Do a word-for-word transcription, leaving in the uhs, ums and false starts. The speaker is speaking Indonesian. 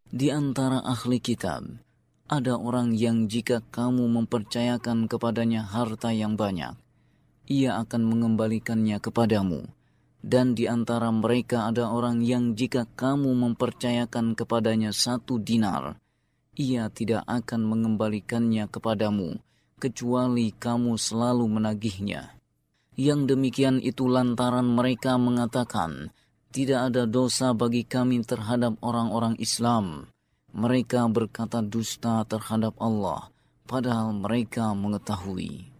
Di antara ahli kitab, ada orang yang jika kamu mempercayakan kepadanya harta yang banyak, ia akan mengembalikannya kepadamu. Dan di antara mereka ada orang yang jika kamu mempercayakan kepadanya satu dinar, ia tidak akan mengembalikannya kepadamu, kecuali kamu selalu menagihnya. Yang demikian itu lantaran mereka mengatakan, tidak ada dosa bagi kami terhadap orang-orang Islam. Mereka berkata dusta terhadap Allah, padahal mereka mengetahui.